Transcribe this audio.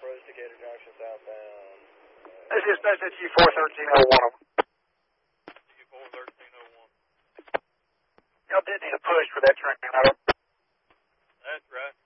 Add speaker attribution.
Speaker 1: approach Decatur Junction southbound.
Speaker 2: That's U41301.
Speaker 3: U41301.
Speaker 2: Y'all did need a push for that train.
Speaker 3: That's right.